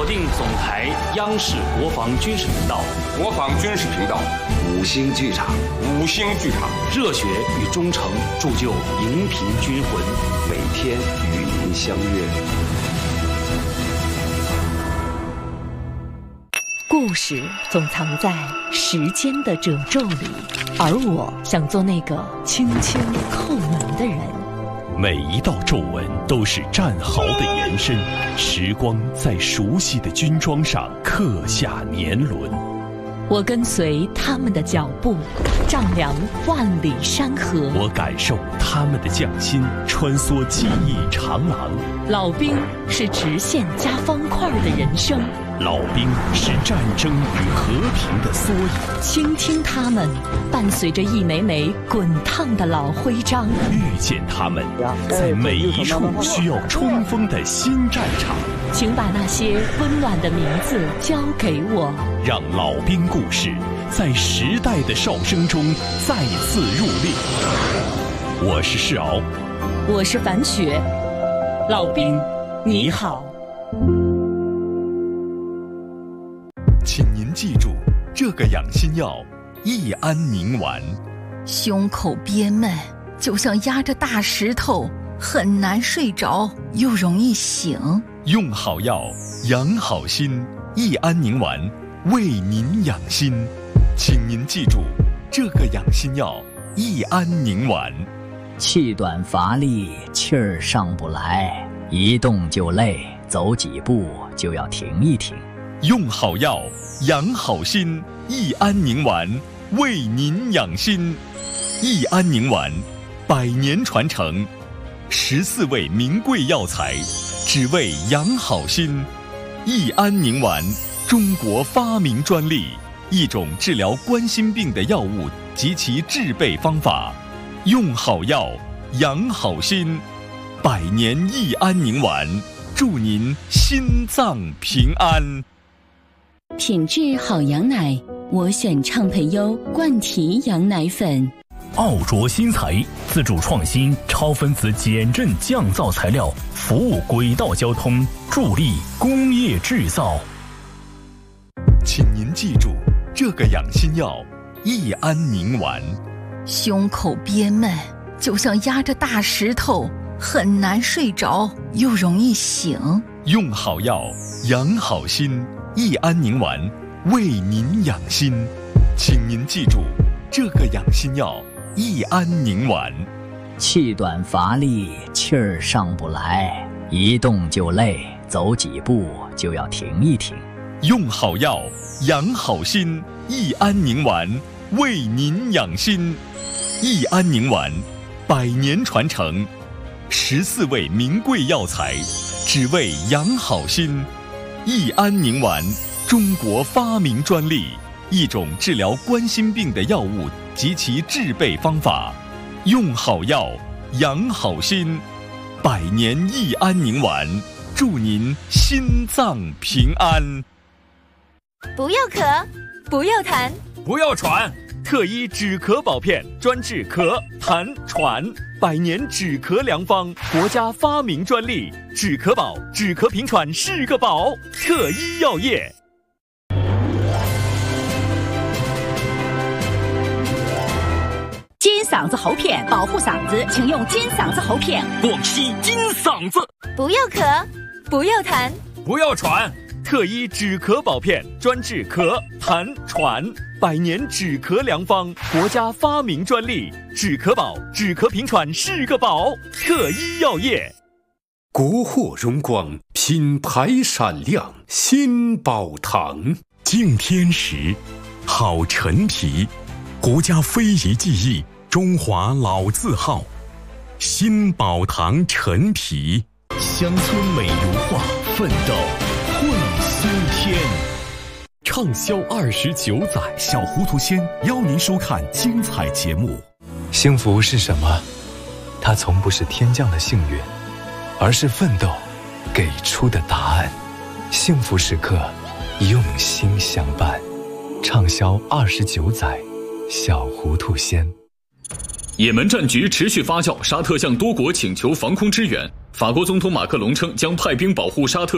定总台央视国防军事频道， 国防军事频道， 五星剧场， 五星剧场， 热血与忠诚铸就荧屏军魂， 每天与您相约。 故事总藏在时间的褶皱里，而我想做那个轻轻叩门的人。 每一道皱纹都是战壕的延伸，时光在熟悉的军装上刻下年轮。 我跟随他们的脚步，丈量万里山河。 我感受他们的匠心，穿梭记忆长廊。 老兵是直线加方块的人生， 老兵是战争与和平的缩影。 倾听他们，伴随着一枚枚滚烫的老徽章。 遇见他们，在每一处需要冲锋的新战场。 请把那些温暖的名字交给我， 让老兵故事在时代的哨声中再次入列。我是世敖， 我是樊雪。老兵你好。 请您记住这个养心药益安宁丸。 胸口憋闷，就像压着大石头，很难睡着，又容易醒。 用好药养好心，益安宁丸为您养心。请您记住这个养心药益安宁丸。 气短乏力，气儿上不来，一动就累，走几步就要停一停。 用好药养好心，益安宁丸为您养心。益安宁丸100年传承，14味名贵药材，只为养好心。益安宁丸，中国发明专利，一种治疗冠心病的药物及其制备方法。用好药养好心，100年益安宁丸，祝您心脏平安。 品质好羊奶，我选畅培优冠提羊奶粉。 奥卓新材，自主创新超分子减震降噪材料，服务轨道交通，助力工业制造。 请您记住这个养心药益安宁丸。 胸口憋闷，就像压着大石头，很难睡着，又容易醒。 用好药养好心，益安宁丸为您养心。请您记住这个养心药益安宁丸。 气短乏力，气儿上不来，一动就累，走几步就要停一停。 用好药养好心，益安宁丸为您养心。益安宁丸100年传承，14味名贵药材，只为养好心。益安宁丸，中国发明专利，一种治疗冠心病的药物及其制备方法。用好药养好心，100年益安宁丸，祝您心脏平安。 不要咳，不要痰， 不要喘，特医止咳保片，专治咳、痰、喘，100年止咳良方，国家发明专利，止咳宝，止咳平喘是个宝，特医药业。 金嗓子喉片，保护嗓子，请用金嗓子喉片。 广西金嗓子。 不要咳，不要痰， 不要喘，特医止咳保片，专治咳、痰、喘，100年止咳良方，国家发明专利，止咳宝，止咳平喘是个宝，特医药业。 国货荣光，品牌闪亮，新宝堂。 敬天时，好陈皮，国家非遗技艺，中华老字号。新宝堂陈皮，乡村美如画，奋斗会新天。畅销29载，小糊涂仙邀您收看精彩节目。 幸福是什么？它从不是天降的幸运，而是奋斗给出的答案。幸福时刻，用心相伴。畅销29载，小糊涂仙。 也门战局持续发酵，沙特向多国请求防空支援。法国总统马克龙称将派兵保护沙特